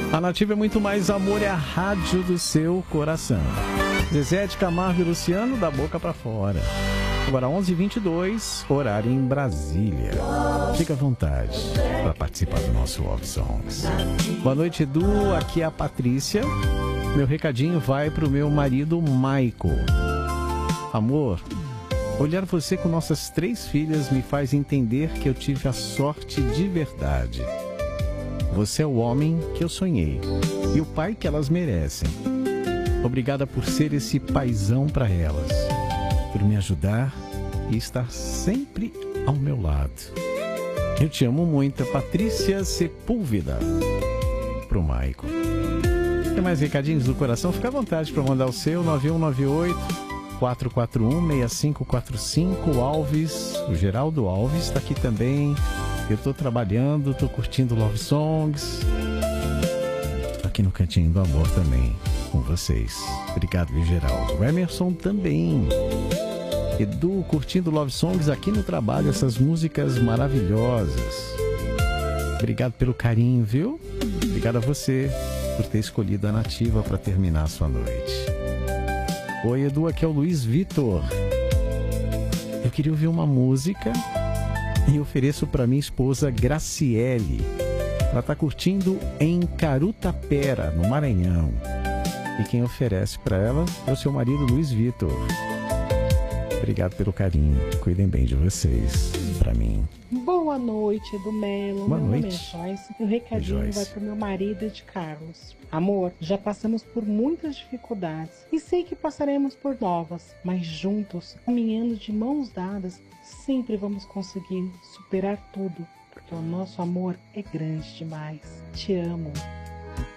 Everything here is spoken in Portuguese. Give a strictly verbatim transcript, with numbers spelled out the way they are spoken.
A Nativa é muito mais amor, é a rádio do seu coração. Zezé de Camargo e Luciano, da boca pra fora. Agora onze e vinte e dois, horário em Brasília. Fica à vontade para participar do nosso Love Songs. Boa noite, Edu. Aqui é a Patrícia. Meu recadinho vai pro meu marido, Maico. Amor, olhar você com nossas três filhas me faz entender que eu tive a sorte de verdade. Você é o homem que eu sonhei e o pai que elas merecem. Obrigada por ser esse paizão para elas, por me ajudar e estar sempre ao meu lado. Eu te amo muito, Patrícia Sepúlveda. Pro Maico. Tem mais recadinhos do coração? Fica à vontade para mandar o seu. Nove um nove oito, quatro quatro um, seis cinco quatro cinco. O Alves, o Geraldo Alves está aqui também. Eu tô trabalhando, tô curtindo Love Songs. Tô aqui no Cantinho do Amor também com vocês. Obrigado, viu, Geraldo. O Emerson também. Edu, curtindo Love Songs aqui no trabalho, essas músicas maravilhosas. Obrigado pelo carinho, viu? Obrigado a você por ter escolhido a Nativa para terminar a sua noite. Oi, Edu, aqui é o Luiz Vitor. Eu queria ouvir uma música e ofereço para minha esposa Graciele. Ela está curtindo em Carutapera, no Maranhão. E quem oferece para ela é o seu marido Luiz Vitor. Obrigado pelo carinho. Cuidem bem de vocês. Para mim. Boa noite, Edu Melo. Boa meu noite. nome é Joyce. E o recadinho Joyce. vai pro meu marido de Carlos. Amor, já passamos por muitas dificuldades e sei que passaremos por novas, mas juntos, caminhando de mãos dadas, sempre vamos conseguir superar tudo, porque o nosso amor é grande demais. Te amo.